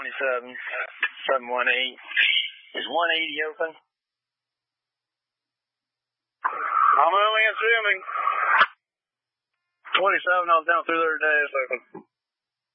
27, 718. Is 180 open? I'm only assuming. 27, I was down through there today. It's open.